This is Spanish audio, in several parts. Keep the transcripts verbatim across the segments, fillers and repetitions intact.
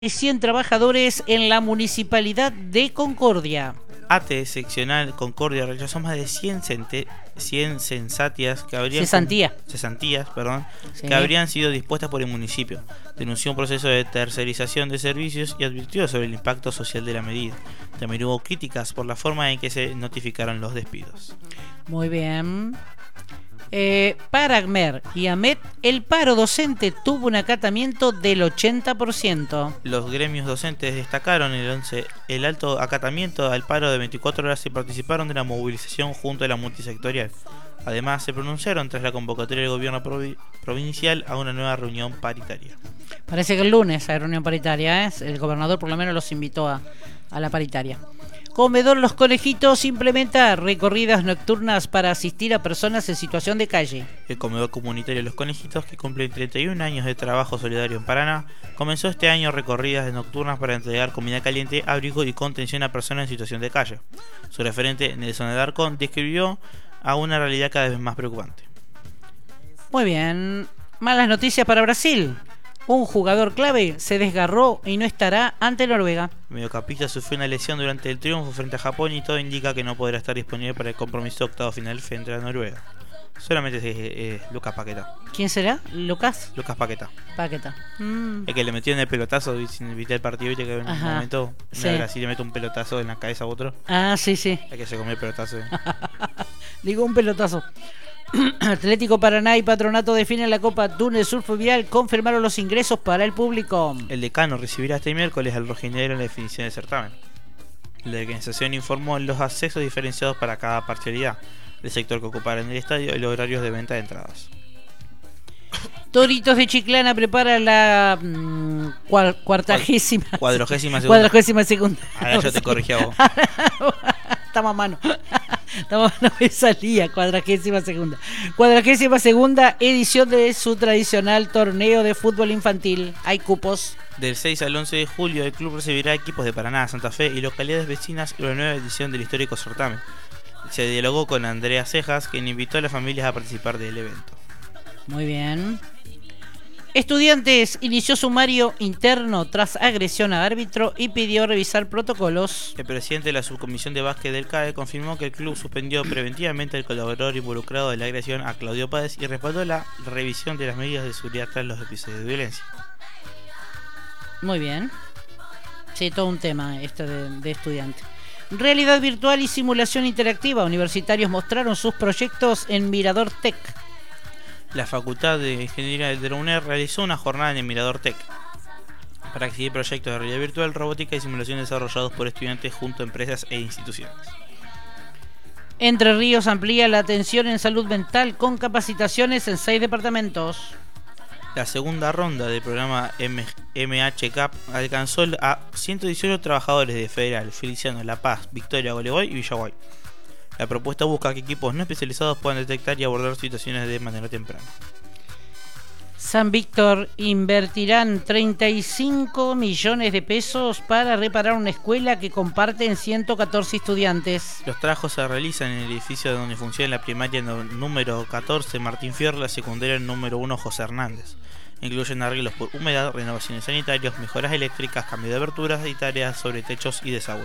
cien trabajadores en la Municipalidad de Concordia. A T E seccional Concordia rechazó más de cien, cente, cien censatias que habrían Cesantía. cesantías perdón, Sí. que habrían sido dispuestas por el municipio. Denunció un proceso de tercerización de servicios y advirtió sobre el impacto social de la medida. También hubo críticas por la forma en que se notificaron los despidos. Muy bien. Eh, para ACMER y AMET, el paro docente tuvo un acatamiento del ochenta por ciento. Los gremios docentes destacaron el, once, el alto acatamiento al paro de veinticuatro horas y participaron de la movilización junto a la multisectorial. Además, se pronunciaron tras la convocatoria del gobierno provi provincial a una nueva reunión paritaria. Parece que el lunes hay reunión paritaria, ¿eh? El gobernador por lo menos los invitó a, a la paritaria. Comedor Los Conejitos implementa recorridas nocturnas para asistir a personas en situación de calle. El comedor comunitario Los Conejitos, que cumple treinta y un años de trabajo solidario en Paraná, comenzó este año recorridas nocturnas para entregar comida caliente, abrigo y contención a personas en situación de calle. Su referente, Nelson Alarcón, describió a una realidad cada vez más preocupante. Muy bien. Malas noticias para Brasil. Un jugador clave se desgarró y no estará ante Noruega. El mediocampista sufrió una lesión durante el triunfo frente a Japón y todo indica que no podrá estar disponible para el compromiso octavo final frente a Noruega. Solamente es eh, Lucas Paquetá. ¿Quién será? ¿Lucas? Lucas Paquetá. Paquetá. Mm. El que le metió en el pelotazo, viste el partido, viste que en Ajá. un momento Sí. una Brasil le mete un pelotazo en la cabeza a otro. Ah, sí, sí. Hay que se comió el pelotazo. Eh. Digo un pelotazo. Atlético Paraná y Patronato definen la Copa Túnel Sur Fluvial. Confirmaron los ingresos para el público. El decano recibirá este miércoles al rojinegro en la definición del certamen. La organización informó los accesos diferenciados para cada parcialidad, el sector que ocupará en el estadio y los horarios de venta de entradas. Toritos de Chiclana prepara la mmm, cuar, cuartagésima Cuadragésima segunda. Cuadragésima segunda. Ahora yo te corrigí a vos. Estamos a mano. Estamos a mano, me salía. Cuadragésima segunda. Cuadragésima segunda edición de su tradicional torneo de fútbol infantil. Hay cupos. Del seis al once de julio, el club recibirá equipos de Paraná, Santa Fe y localidades vecinas en la nueva edición del histórico certamen. Se dialogó con Andrea Cejas, quien invitó a las familias a participar del evento. Muy bien. Estudiantes inició sumario interno tras agresión a árbitro y pidió revisar protocolos. El presidente de la subcomisión de básquet del C A E confirmó que el club suspendió preventivamente al colaborador involucrado de la agresión a Claudio Páez y respaldó la revisión de las medidas de seguridad tras los episodios de violencia. Muy bien. Sí, todo un tema esto de, de estudiantes. Realidad virtual y simulación interactiva. Universitarios mostraron sus proyectos en Mirador Tech. La Facultad de Ingeniería de la UNED realizó una jornada en el Mirador Tech para exhibir proyectos de realidad virtual, robótica y simulación desarrollados por estudiantes junto a empresas e instituciones. Entre Ríos amplía la atención en salud mental con capacitaciones en seis departamentos. La segunda ronda del programa M H C A P alcanzó a ciento dieciocho trabajadores de Federal, Feliciano, La Paz, Victoria, Golegoy y Villaguay. La propuesta busca que equipos no especializados puedan detectar y abordar situaciones de manera temprana. San Víctor invertirán treinta y cinco millones de pesos para reparar una escuela que comparten ciento catorce estudiantes. Los trabajos se realizan en el edificio donde funciona la primaria número catorce Martín Fierro y la secundaria número uno José Hernández. Incluyen arreglos por humedad, renovaciones sanitarias, mejoras eléctricas, cambio de aberturas y tareas sobre techos y desagües.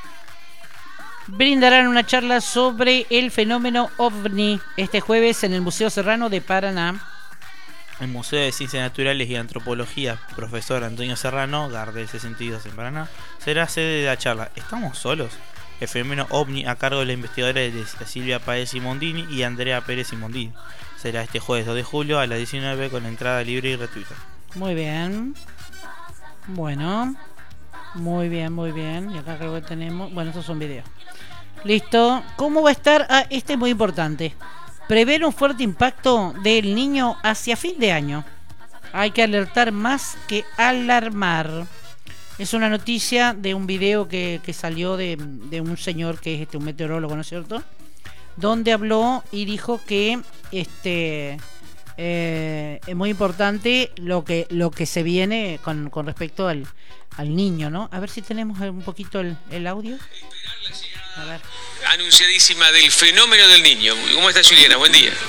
Brindarán una charla sobre el fenómeno OVNI este jueves en el Museo Serrano de Paraná. El Museo de Ciencias Naturales y Antropología, profesor Antonio Serrano, Gardel sesenta y dos en Paraná, será sede de la charla ¿Estamos solos? El fenómeno OVNI a cargo de la investigadora de Silvia Páez Simondini y Andrea Pérez Simondini. Será este jueves dos de julio a las diecinueve con entrada libre y gratuita. Muy bien. Bueno. Muy bien, muy bien. Y acá creo que tenemos... Bueno, estos son videos. Listo. ¿Cómo va a estar? Ah, este es muy importante. Prever un fuerte impacto del niño hacia fin de año. Hay que alertar más que alarmar. Es una noticia de un video que, que salió de, de un señor que es este, un meteorólogo, ¿no es cierto? Donde habló y dijo que este eh, es muy importante lo que lo que se viene con, con respecto al, al niño, ¿no? A ver si tenemos un poquito el, el audio. A ver. Anunciadísima del fenómeno del niño. ¿Cómo está, Juliana? Buen día.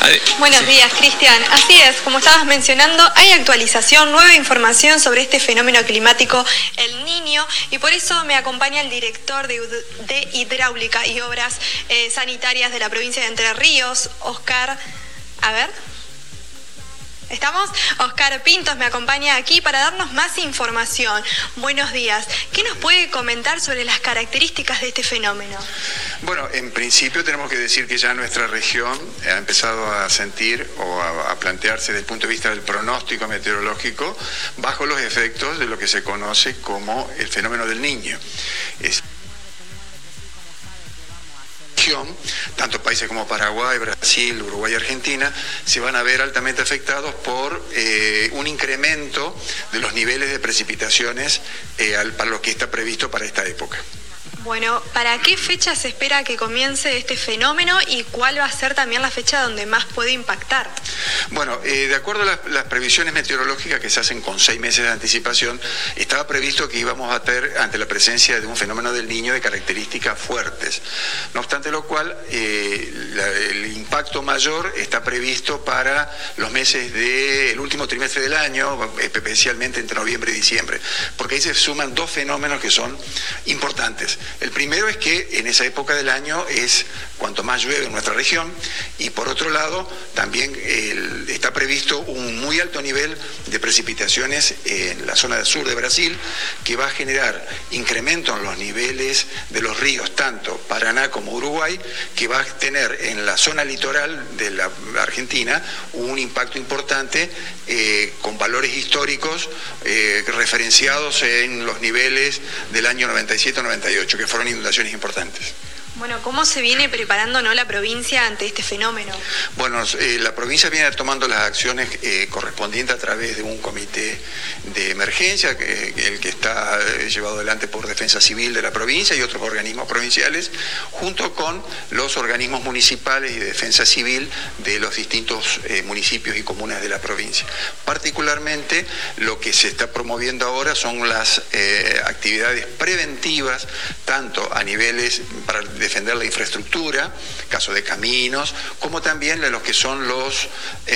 Ade- Buenos sí. días, Cristian. Así es, como estabas mencionando, hay actualización, nueva información sobre este fenómeno climático, el Niño, y por eso me acompaña el director de, Ud- de Hidráulica y Obras eh, Sanitarias de la provincia de Entre Ríos, Oscar. A ver. ¿Estamos? Oscar Pintos me acompaña aquí para darnos más información. Buenos días. ¿Qué nos puede comentar sobre las características de este fenómeno? Bueno, en principio tenemos que decir que ya nuestra región ha empezado a sentir o a, a plantearse desde el punto de vista del pronóstico meteorológico bajo los efectos de lo que se conoce como el fenómeno del Niño. Es tanto países como Paraguay, Brasil, Uruguay y Argentina se van a ver altamente afectados por eh, un incremento de los niveles de precipitaciones eh, al, para lo que está previsto para esta época. Bueno, ¿para qué fecha se espera que comience este fenómeno y cuál va a ser también la fecha donde más puede impactar? Bueno, eh, de acuerdo a las, las previsiones meteorológicas que se hacen con seis meses de anticipación, estaba previsto que íbamos a tener ante la presencia de un fenómeno del Niño de características fuertes. No obstante lo cual, eh, la, el impacto mayor está previsto para los meses del último trimestre del año, especialmente entre noviembre y diciembre, porque ahí se suman dos fenómenos que son importantes. El primero es que en esa época del año es cuanto más llueve en nuestra región, y por otro lado también el, está previsto un muy alto nivel de precipitaciones en la zona del sur de Brasil, que va a generar incremento en los niveles de los ríos, tanto Paraná como Uruguay, que va a tener en la zona litoral de la Argentina un impacto importante eh, con valores históricos eh, referenciados en los niveles del año noventa y siete noventa y ocho, que fueron inundaciones importantes. Bueno, ¿cómo se viene preparando, ¿no?, la provincia ante este fenómeno? Bueno, eh, la provincia viene tomando las acciones eh, correspondientes a través de un comité de emergencia, que, que el que está eh, llevado adelante por Defensa Civil de la provincia y otros organismos provinciales, junto con los organismos municipales y de defensa civil de los distintos eh, municipios y comunas de la provincia. Particularmente, lo que se está promoviendo ahora son las eh, actividades preventivas, tanto a niveles para defender la infraestructura, caso de caminos, como también de los que son los,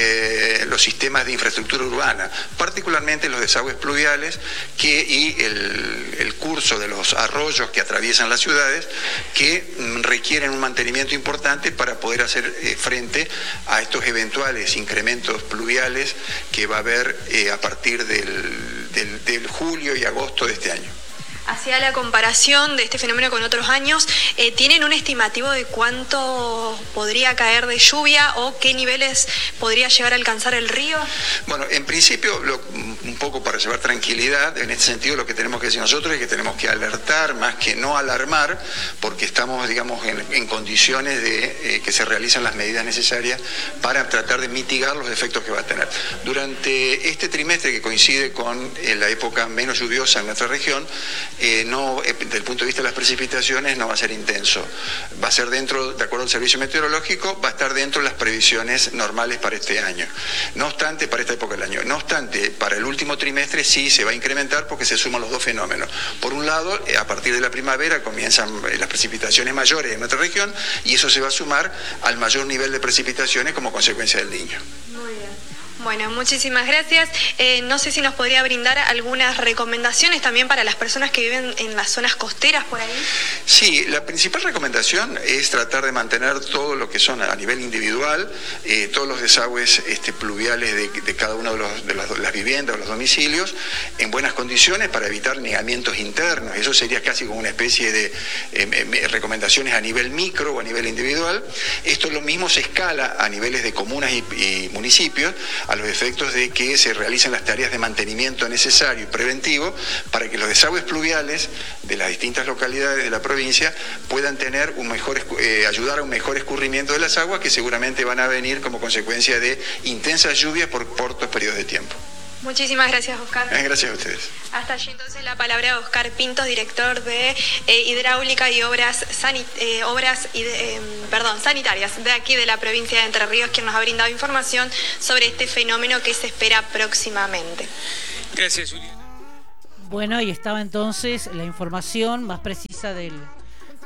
eh, los sistemas de infraestructura urbana, particularmente los desagües pluviales que, y el, el curso de los arroyos que atraviesan las ciudades, que mm, requieren un mantenimiento importante para poder hacer eh, frente a estos eventuales incrementos pluviales que va a haber eh, a partir del, del, del julio y agosto de este año. Hacia la comparación de este fenómeno con otros años, eh, ¿tienen un estimativo de cuánto podría caer de lluvia o qué niveles podría llegar a alcanzar el río? Bueno, en principio, lo, un poco para llevar tranquilidad, en este sentido lo que tenemos que decir nosotros es que tenemos que alertar más que no alarmar, porque estamos, digamos, en, en condiciones de eh, que se realicen las medidas necesarias para tratar de mitigar los efectos que va a tener. Durante este trimestre, que coincide con eh, la época menos lluviosa en nuestra región, Eh, no, eh, desde el punto de vista de las precipitaciones no va a ser intenso, va a ser dentro, de acuerdo al servicio meteorológico, va a estar dentro de las previsiones normales para este año. No obstante, para esta época del año, no obstante, para el último trimestre sí se va a incrementar porque se suman los dos fenómenos. Por un lado, eh, a partir de la primavera comienzan eh, las precipitaciones mayores en nuestra región, y eso se va a sumar al mayor nivel de precipitaciones como consecuencia del Niño. Muy bien. Bueno, muchísimas gracias. Eh, no sé si nos podría brindar algunas recomendaciones también para las personas que viven en las zonas costeras por ahí. Sí, la principal recomendación es tratar de mantener todo lo que son a nivel individual, eh, todos los desagües este, pluviales de, de cada una de, los, de las, las viviendas o los domicilios en buenas condiciones para evitar negamientos internos. Eso sería casi como una especie de eh, recomendaciones a nivel micro o a nivel individual. Esto lo mismo se escala a niveles de comunas y, y municipios, a los efectos de que se realicen las tareas de mantenimiento necesario y preventivo para que los desagües pluviales de las distintas localidades de la provincia puedan tener un mejor, eh, ayudar a un mejor escurrimiento de las aguas, que seguramente van a venir como consecuencia de intensas lluvias por cortos periodos de tiempo. Muchísimas gracias, Oscar. Eh, gracias a ustedes. Hasta allí entonces la palabra de Oscar Pintos, director de eh, Hidráulica y Obras, sanit eh, obras y de, eh, perdón, Sanitarias de aquí de la provincia de Entre Ríos, quien nos ha brindado información sobre este fenómeno que se espera próximamente. Gracias, Julián. Bueno, y estaba entonces la información más precisa del,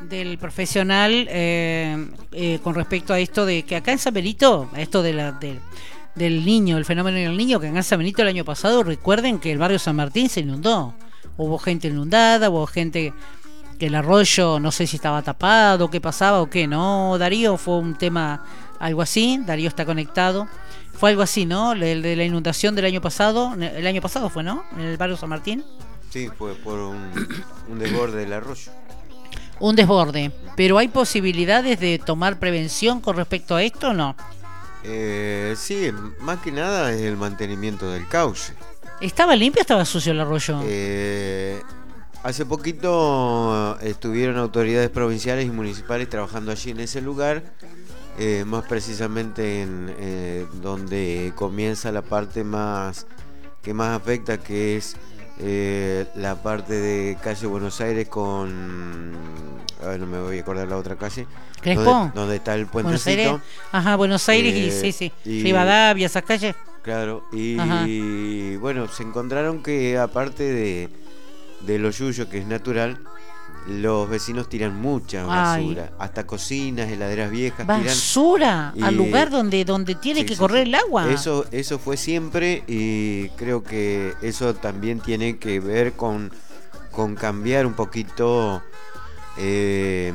del profesional eh, eh, con respecto a esto de que acá en San Benito, a esto de la, de, del niño, el fenómeno del niño, que acá en San Benito el año pasado, recuerden que el barrio San Martín se inundó. Hubo gente inundada, hubo gente que el arroyo, no sé si estaba tapado, qué pasaba o qué, ¿no? Darío, fue un tema, algo así, Darío está conectado. Fue algo así, ¿no? El de la inundación del año pasado, el año pasado fue, ¿no? En el barrio San Martín. Sí, fue por un, un desborde del arroyo. Un desborde. ¿Pero hay posibilidades de tomar prevención con respecto a esto o no? Eh, sí, más que nada es el mantenimiento del cauce. ¿Estaba limpio o estaba sucio el arroyo? Eh, hace poquito estuvieron autoridades provinciales y municipales trabajando allí en ese lugar, eh, más precisamente en eh, donde comienza la parte más que más afecta, que es eh, la parte de calle Buenos Aires con... A ver, no me voy a acordar la otra calle. ¿Crespo? Donde, donde está el Buenos Aires. puentecito. Ajá, Buenos Aires Eh, y sí, sí. y- Rivadavia, esas calles. Claro, y Ajá. bueno, se encontraron que aparte de, de lo yuyo, que es natural, los vecinos tiran mucha Ay. basura, hasta cocinas, heladeras viejas, tiran. Basura y- al lugar donde, donde tiene Sí, que sí, correr sí. el agua. Eso, eso fue siempre, y creo que eso también tiene que ver con, con cambiar un poquito eh,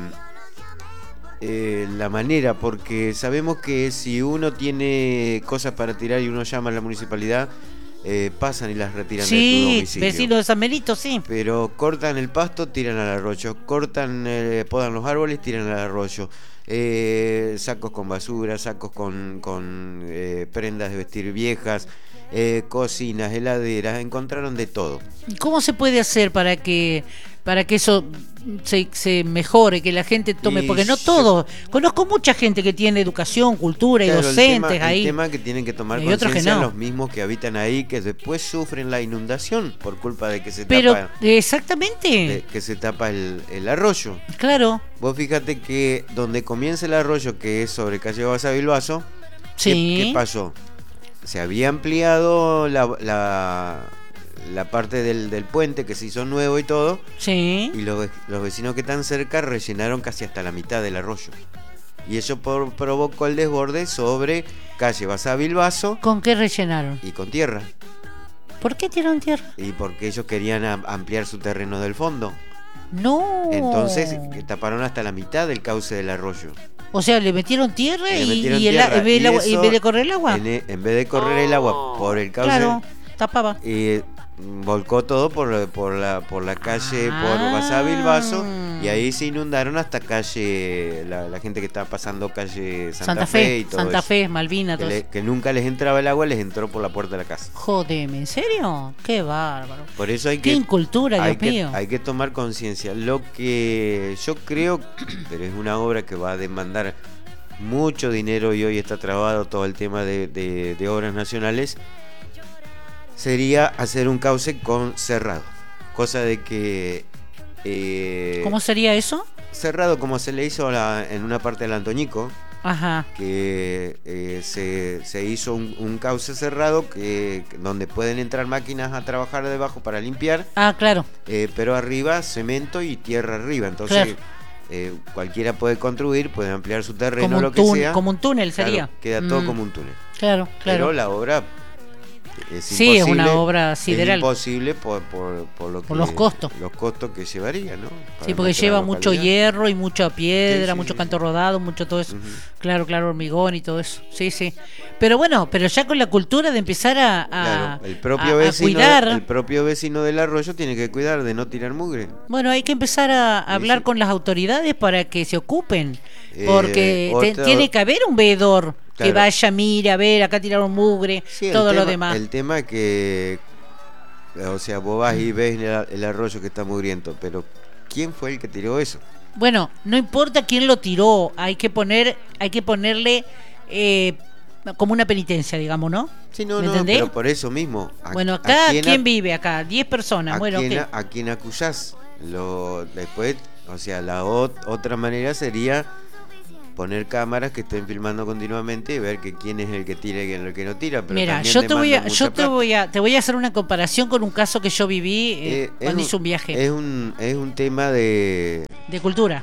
eh, la manera, porque sabemos que si uno tiene cosas para tirar y uno llama a la municipalidad, eh, pasan y las retiran de tu Sí, domicilio. vecino de San Benito, sí. Pero cortan el pasto, tiran al arroyo, cortan, eh, podan los árboles, tiran al arroyo. Eh, sacos con basura, sacos con, con eh, prendas de vestir viejas, eh, cocinas, heladeras, encontraron de todo. ¿Y cómo se puede hacer para que para que eso se, se mejore, que la gente tome? Y Porque no yo- todo. Conozco mucha gente que tiene educación, cultura y Claro, el docentes tema, ahí. El tema que tienen que tomar Y hay otros que conciencia no. los mismos que habitan ahí, que después sufren la inundación por culpa de que se Pero tapa, exactamente, de que se tapa el, el arroyo. claro, Vos fíjate que donde comienza el arroyo, que es sobre calle Baza Bilbaso, ¿qué, sí. qué pasó? Se había ampliado la, la, la parte del, del puente, que se hizo nuevo y todo, Sí. y los, ve- los vecinos que están cerca rellenaron casi hasta la mitad del arroyo. Y eso por- provocó el desborde sobre calle Baza Bilbaso ¿Con qué rellenaron? y con tierra. ¿Por qué tiraron tierra? Y porque ellos querían am- ampliar su terreno del fondo. No. Entonces que taparon hasta la mitad del cauce del arroyo. O sea, le metieron tierra Le y, metieron y el, tierra, en, vez y del agua- eso, en vez de correr el agua. En, e- en vez de correr el agua por el cauce, Claro, tapaba. y volcó todo por, por la por la calle, Ah. por Baza Bilbaso, y ahí se inundaron hasta calle, la, la gente que estaba pasando calle Santa, Santa Fe, Fe, y todo Santa eso. Fe, Malvina, Que, todo le- eso. que nunca les entraba el agua, les entró por la puerta de la casa. Jodeme, ¿en serio? Qué bárbaro. Por eso hay Qué que incultura, hay Dios que, mío. hay que tomar conciencia. Lo que yo creo, pero es una obra que va a demandar mucho dinero y hoy está trabado todo el tema de, de- de obras nacionales, sería hacer un cauce con cerrado. Cosa de que... eh, ¿Cómo sería eso? cerrado como se le hizo a la- en una parte del Antoñico, Ajá. que eh, se, se hizo un, un cauce cerrado que, donde pueden entrar máquinas a trabajar debajo para limpiar, Ah, claro. eh, pero arriba cemento y tierra arriba. Entonces Claro. eh, cualquiera puede construir, puede ampliar su terreno, Como un, lo que tun- sea. como un túnel Claro, sería. queda todo Mm, como un túnel. Claro, claro. Pero la obra es Sí, es imposible, una obra sideral. Es imposible por, por, por lo Por que- los costos. Los costos que llevaría, ¿no? Para Sí, porque nuestra lleva mucho localidad. hierro y mucha piedra, Sí, sí, mucho sí, canto sí. rodado, mucho todo eso. Ujú. Claro, claro, hormigón y todo eso. Sí, sí. Pero bueno, pero ya con la cultura de empezar a, a, Claro, el a- propio a vecino, cuidar. el propio vecino del arroyo tiene que cuidar de no tirar mugre. Bueno, hay que empezar a Sí, hablar sí. con las autoridades para que se ocupen. Eh, Porque te- otro- tiene que haber un veedor que Claro. vaya, mire, a ver, acá tiraron mugre, Sí, el todo lo tema- demás. El tema que, o sea, vos vas y ves el, el arroyo que está mugriento, pero ¿quién fue el que tiró eso? Bueno, no importa quién lo tiró, hay que poner, hay que ponerle eh, como una penitencia, digamos, ¿no? Sí, no, ¿Me no, entendés? pero por eso mismo. a- Bueno, acá, a ¿quién, quién a- vive acá? Diez personas. ¿A Bueno, quién, ¿qué? a, a quién acusás? Lo, después, o sea, la ot- otra manera sería poner cámaras que estén filmando continuamente y ver que quién es el que tira y quién es el que no tira. Pero Mira, también yo te voy a, demanda yo mucha te plata. voy a, te voy a hacer una comparación con un caso que yo viví eh, Eh, es cuando hice un viaje Es un, es un tema de, de cultura.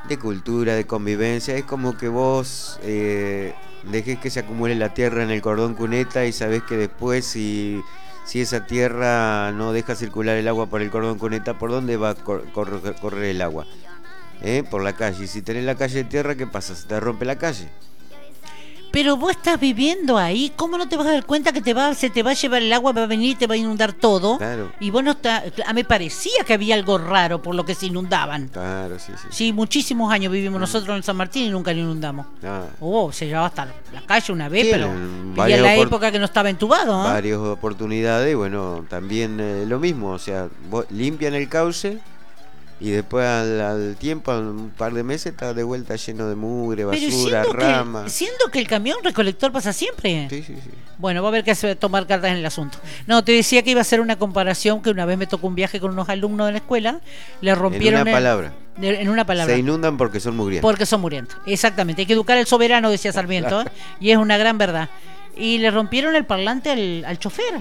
de cultura, de convivencia. Es como que vos eh, dejes que se acumule la tierra en el cordón cuneta y sabés que después si, si esa tierra no deja circular el agua por el cordón cuneta, ¿por dónde va a cor correr, correr el agua? ¿Eh? Por la calle. Y si tenés la calle de tierra, ¿qué pasa? Se te rompe la calle. Pero vos estás viviendo ahí, ¿cómo no te vas a dar cuenta que te va, se te va a llevar el agua, va a venir y te va a inundar todo? Claro. Y vos no está, me parecía que había algo raro por lo que se inundaban. Claro, sí, sí. Sí, muchísimos años vivimos nosotros en San Martín y nunca lo inundamos. Ah. Oh, se llevaba hasta la calle una vez, Sí, pero en vivía en la varias época que no estaba entubado, ¿eh? Varias oportunidades, bueno, también eh, lo mismo, o sea, vos limpian el cauce y después al, al tiempo, a un par de meses, está de vuelta lleno de mugre, Pero basura, siendo rama. que, siendo que el camión recolector pasa siempre. Sí, sí, sí. Bueno, va a haber que hacer, tomar cartas en el asunto. No, te decía que iba a hacer una comparación, que una vez me tocó un viaje con unos alumnos de la escuela, le rompieron... En una el- palabra. de- en una palabra. Se inundan porque son mugrientos. Porque son murientos. Exactamente. Hay que educar al soberano, decía Sarmiento, ¿eh? Y es una gran verdad. Y le rompieron el parlante al, al chofer.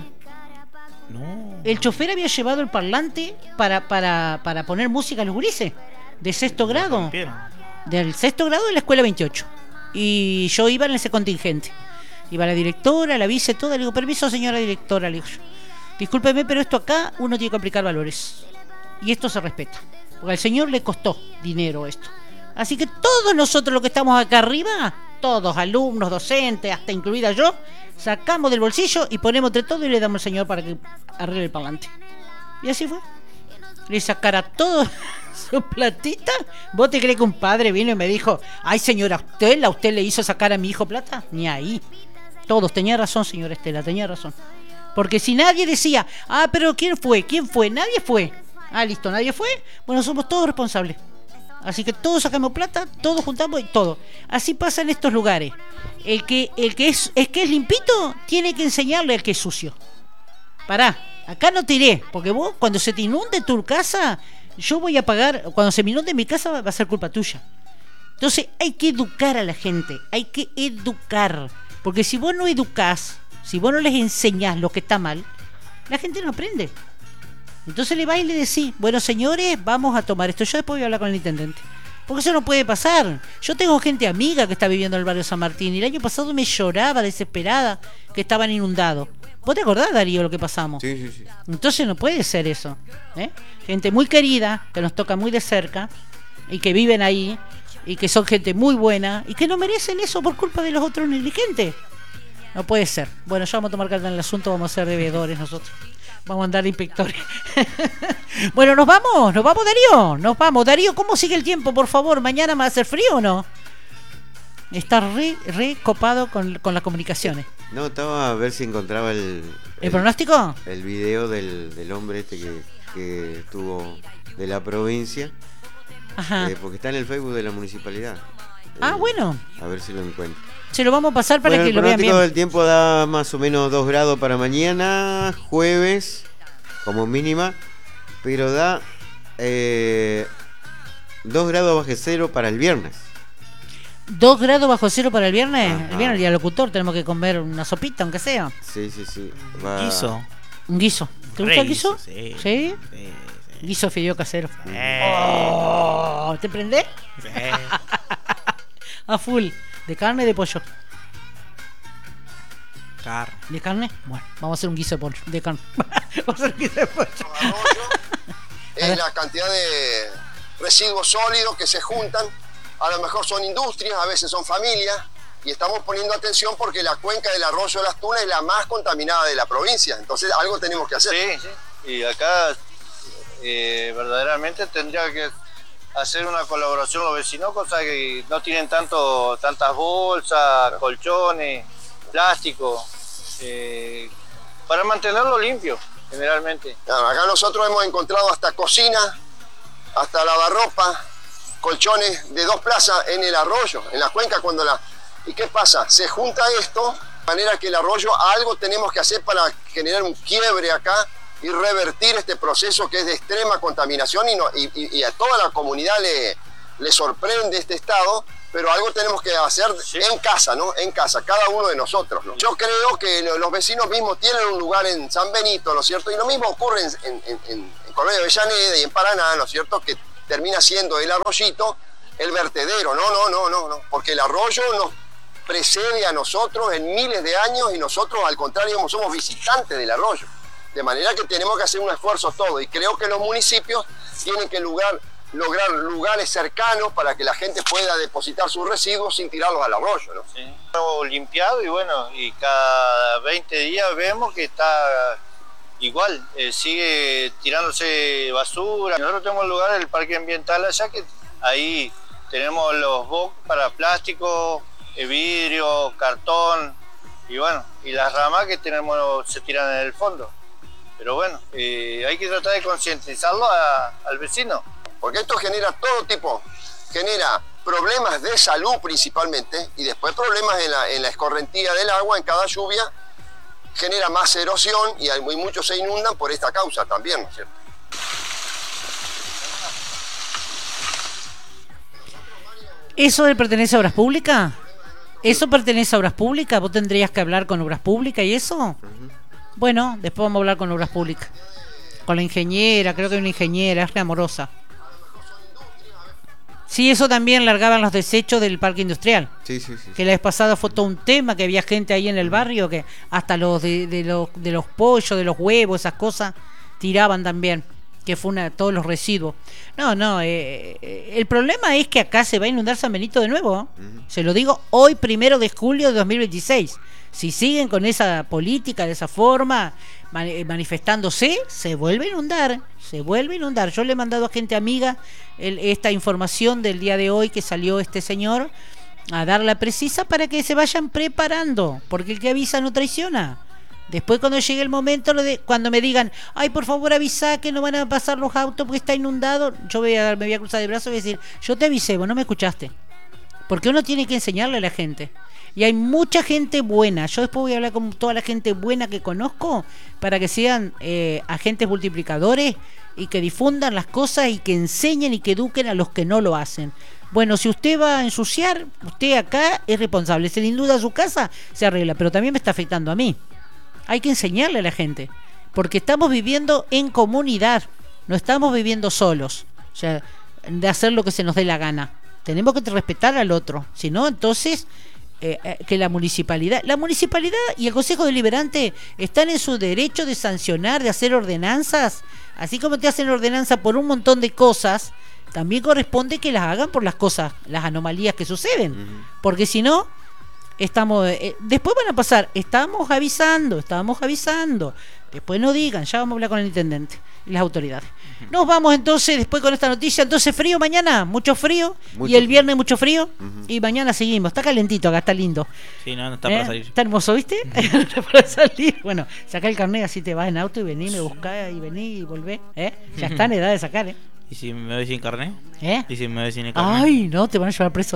No. El chofer había llevado el parlante para, para, para poner música a los gurises de sexto grado. Rompieron. Del sexto grado de la escuela veintiocho. Y yo iba en ese contingente. Iba la directora, la vice, toda. Le digo, permiso, señora directora, le digo yo. Discúlpeme, pero esto acá uno tiene que aplicar valores. Y esto se respeta. Porque al señor le costó dinero esto. Así que todos nosotros los que estamos acá arriba, todos, alumnos, docentes, hasta incluida yo, sacamos del bolsillo y ponemos entre todo y le damos al señor para que arregle el parlante. Y así fue. Le sacara todo su platita. ¿Vos te crees que un padre vino y me dijo, ay señora, ¿usted, ¿a usted le hizo sacar a mi hijo plata? Ni ahí. Todos, tenía razón, señora Estela, tenía razón. Porque si nadie decía, ah, pero ¿quién fue? ¿Quién fue? Nadie fue. Ah, listo, nadie fue. Bueno, somos todos responsables. Así que todos sacamos plata, todos juntamos y todo. Así pasa en estos lugares. El que, el que es, es que es limpito, tiene que enseñarle al que es sucio. Pará, acá no te iré, porque vos cuando se te inunde tu casa, yo voy a pagar, cuando se me inunde mi casa va a ser culpa tuya. Entonces hay que educar a la gente, hay que educar. Porque si vos no educás, si vos no les enseñás lo que está mal, la gente no aprende. Entonces le va y le decís, bueno señores, vamos a tomar esto. Yo después voy a hablar con el intendente. Porque eso no puede pasar. Yo tengo gente amiga que está viviendo en el barrio San Martín y el año pasado me lloraba desesperada que estaban inundados. ¿Vos te acordás, Darío, lo que pasamos? Sí, sí, sí. Entonces no puede ser eso, ¿eh? Gente muy querida, que nos toca muy de cerca y que viven ahí y que son gente muy buena y que no merecen eso por culpa de los otros negligentes. No puede ser. Bueno, ya vamos a tomar carta en el asunto, vamos a ser devedores nosotros. Vamos a andar de inspectores. Bueno, nos vamos, nos vamos, Darío. Nos vamos. Darío, ¿cómo sigue el tiempo, por favor? ¿Mañana va a hacer frío o no? Está re, re copado con, con las comunicaciones. No, estaba a ver si encontraba el... ¿El pronóstico? El video del, del hombre este que, que estuvo de la provincia. Ajá. Eh, porque está en el Facebook de la municipalidad. Ah, Eh, bueno. A ver si lo encuentro. Se lo vamos a pasar para Bueno, que el lo vean pronóstico bien. del tiempo da más o menos dos grados para mañana, jueves, como mínima, pero da eh, dos grados bajo cero para el viernes. ¿Dos grados bajo cero para el viernes? Ajá. El viernes, el día del locutor, tenemos que comer una sopita, aunque sea. Sí, sí, sí. Va- Guiso. Un guiso. ¿Te gusta Re el guiso? Sí. ¿Sí? Sí, sí. Guiso fideo casero. Eh, Oh, ¿te prendés? sí. A full. ¿De carne o de pollo? Carne. ¿De carne? Bueno, vamos a hacer un guiso de pollo. De carne. Vamos a hacer un guiso de pollo. Arroyo es la cantidad de residuos sólidos que se juntan. A lo mejor son industrias, a veces son familias. Y estamos poniendo atención porque la cuenca del arroyo de las Tunas es la más contaminada de la provincia. Entonces algo tenemos que hacer. Sí, sí. Y acá eh, verdaderamente tendría que hacer una colaboración los vecinos, cosa que no tienen tanto tantas bolsas, colchones, plástico, eh, para mantenerlo limpio, generalmente. Claro, acá nosotros hemos encontrado hasta cocina, hasta lavarropa, colchones de dos plazas en el arroyo, en la cuenca cuando la... ¿Y qué pasa? Se junta esto, de manera que el arroyo, algo tenemos que hacer para generar un quiebre acá y revertir este proceso que es de extrema contaminación y, no, y, y, y a toda la comunidad le, le sorprende este estado, pero algo tenemos que hacer Sí. en casa, ¿no? En casa, cada uno de nosotros, ¿no? Yo creo que lo- los vecinos mismos tienen un lugar en San Benito, ¿no es cierto? Y lo mismo ocurre en, en, en, en Correa de Avellaneda y en Paraná, ¿no es cierto? Que termina siendo el arroyito el vertedero, no, no, no, no, no, porque el arroyo nos precede a nosotros en miles de años y nosotros al contrario somos visitantes del arroyo. De manera que tenemos que hacer un esfuerzo todo y creo que los municipios tienen que lugar, lograr lugares cercanos para que la gente pueda depositar sus residuos sin tirarlos al arroyo, ¿no? Sí. Hemos limpiado y bueno, y cada veinte días vemos que está igual, eh, sigue tirándose basura. Nosotros tenemos el lugar, el parque ambiental allá, que ahí tenemos los box para plástico, eh, vidrio, cartón y bueno, y las ramas que tenemos se tiran en el fondo. Pero bueno, eh, hay que tratar de concientizarlo a, al vecino. Porque esto genera todo tipo, genera problemas de salud principalmente y después problemas en la, en la escorrentía del agua en cada lluvia, genera más erosión y, hay, y muchos se inundan por esta causa también, ¿no es cierto? ¿Eso le pertenece a Obras Públicas? ¿Eso pertenece a Obras Públicas? ¿Vos tendrías que hablar con Obras Públicas y eso? Uh-huh. Bueno, después vamos a hablar con Obras Públicas. Con la ingeniera, creo que hay una ingeniera, es re amorosa. Sí, eso también largaban los desechos del parque industrial. Sí, sí, sí. Que la vez pasada fue todo un tema, que había gente ahí en el barrio que hasta los de, de los de los pollos, de los huevos, esas cosas, tiraban también. Que fue una, todos los residuos. No, no, eh, eh, el problema es que acá se va a inundar San Benito de nuevo. Uh-huh. Se lo digo hoy, primero de julio de dos mil veintiséis. Si siguen con esa política, de esa forma, man- manifestándose, se vuelve a inundar, se vuelve a inundar. Yo le he mandado a gente amiga el, esta información del día de hoy que salió este señor a darla precisa para que se vayan preparando, porque el que avisa no traiciona. Después cuando llegue el momento, de, cuando me digan, ay, por favor avisa que no van a pasar los autos porque está inundado, yo voy a, me voy a cruzar de brazos y voy a decir, yo te avisé, vos no me escuchaste. Porque uno tiene que enseñarle a la gente. Y hay mucha gente buena. Yo después voy a hablar con toda la gente buena que conozco para que sean eh, agentes multiplicadores y que difundan las cosas y que enseñen y que eduquen a los que no lo hacen. Bueno, si usted va a ensuciar, usted acá es responsable. Se le inunda su casa, se arregla, pero también me está afectando a mí. Hay que enseñarle a la gente, porque estamos viviendo en comunidad, no estamos viviendo solos, o sea, de hacer lo que se nos dé la gana. Tenemos que respetar al otro, si no, entonces eh, eh, que la municipalidad, la municipalidad y el Consejo Deliberante están en su derecho de sancionar, de hacer ordenanzas, así como te hacen ordenanza por un montón de cosas, también corresponde que las hagan por las cosas, las anomalías que suceden, uh-huh. Porque si no, estamos eh, después van a pasar, estamos avisando, estamos avisando, después no digan, ya vamos a hablar con el intendente y las autoridades. Uh-huh. Nos vamos entonces después con esta noticia. Entonces frío mañana, mucho frío, mucho y el viernes frío. Mucho frío, uh-huh. Y mañana seguimos, está calentito acá, está lindo. Sí, no, no está ¿Eh? para salir. Está hermoso, ¿viste? No está para salir. Bueno, sacá el carnet, así te vas en auto y vení, me buscás y vení y volvés, ¿eh? Ya está en edad de sacar, ¿eh? ¿Y si me voy sin carnet? ¿Eh? ¿Y si me voy sin el carnet? Ay, no, te van a llevar preso.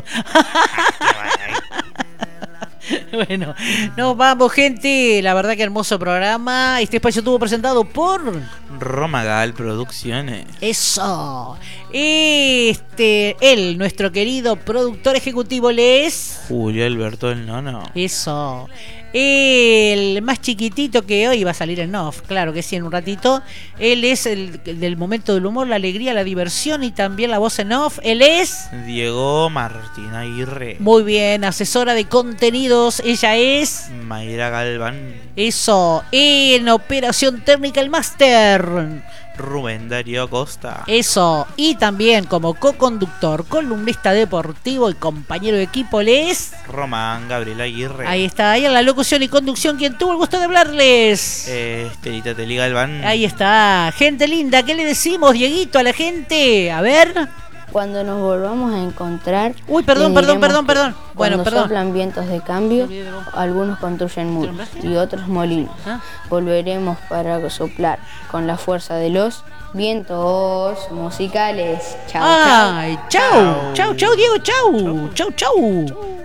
Bueno, nos vamos, gente. La verdad que hermoso programa. Este espacio estuvo presentado por Romagal Producciones. Eso. Este, él, nuestro querido productor ejecutivo, le es Julio Alberto el Nono. Eso. El más chiquitito que hoy va a salir en off, claro que sí, en un ratito. Él es el, el del momento del humor, la alegría, la diversión y también la voz en off. Él es Diego Martín Aguirre. Muy bien, asesora de contenidos. Ella es Mayra Galván. Eso. En operación técnica, el máster Rubén Darío Costa. Eso. Y también como co-conductor, columnista deportivo y compañero de equipo, le es Román Gabriel Aguirre. Ahí está, ahí en la locución y conducción, quien tuvo el gusto de hablarles, eh, Estelita Teli Galván. Ahí está, gente linda. ¿Qué le decimos, Dieguito, a la gente? A ver. Cuando nos volvamos a encontrar. Uy, perdón, perdón, perdón, perdón. Bueno, Bueno, perdón. soplan vientos de cambio, algunos construyen muros y otros molinos. ¿Ah? Volveremos para soplar con la fuerza de los vientos musicales. Chao, Ay, chau, chau, chau, Diego, chau, chau, chau.